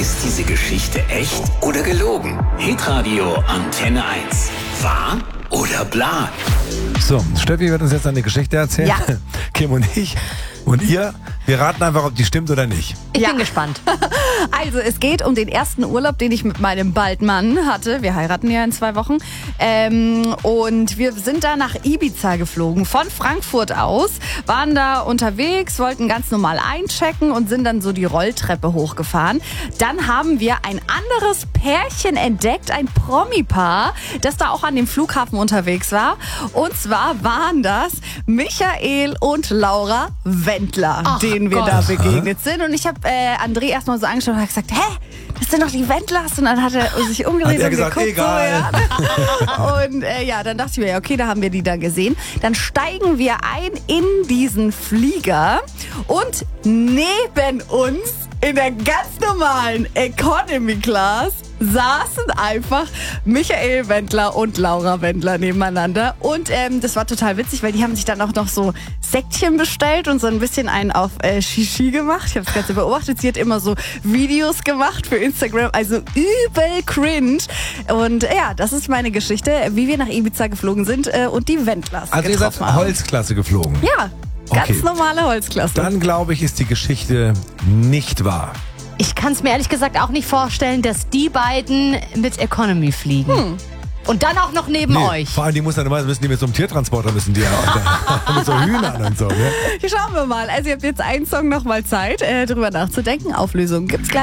Ist diese Geschichte echt oder gelogen? Hitradio Antenne 1. Wahr oder bla? So, Steffi wird uns jetzt eine Geschichte erzählen. Ja. Kim und ich. Und ihr, wir raten einfach, ob die stimmt oder nicht. Ich bin gespannt. Also, es geht um den ersten Urlaub, den ich mit meinem Baldmann hatte. Wir heiraten ja in 2 Wochen. Und wir sind da nach Ibiza geflogen, von Frankfurt aus. Waren da unterwegs, wollten ganz normal einchecken und sind dann so die Rolltreppe hochgefahren. Dann haben wir ein anderes Pärchen entdeckt, ein Promi-Paar, das da auch an dem Flughafen unterwegs war. Und zwar waren das Michael und Laura Wendler, denen wir da begegnet sind. Und ich habe André erstmal so angeschaut und habe gesagt, hä? Das sind doch die Wendlers. Und dann hat er sich umgedreht und gesagt, geguckt. egal. So, ja. Und dann dachte ich mir, ja, okay, da haben wir die dann gesehen. Dann steigen wir ein in diesen Flieger und neben uns in der ganz normalen Economy Class saßen einfach Michael Wendler und Laura Wendler nebeneinander. Und das war total witzig, weil die haben sich dann auch noch so Säckchen bestellt und so ein bisschen einen auf Shishi gemacht. Ich habe das Ganze beobachtet. Sie hat immer so Videos gemacht für Instagram, also übel cringe. Und ja, das ist meine Geschichte, wie wir nach Ibiza geflogen sind und die Wendlers Also ihr seid getroffen haben. Holzklasse geflogen. Ja, ganz Okay. normale Holzklasse. Dann glaube ich, ist die Geschichte nicht wahr. Ich kann es mir ehrlich gesagt auch nicht vorstellen, dass die beiden mit Economy fliegen. Und dann auch noch neben euch. Vor allem, müssen die mit so einem Tiertransporter, müssen die ja auch mit so Hühnern und so. Ne? Schauen wir mal. Also ihr habt jetzt einen Song noch mal Zeit, drüber nachzudenken. Auflösung gibt's gleich.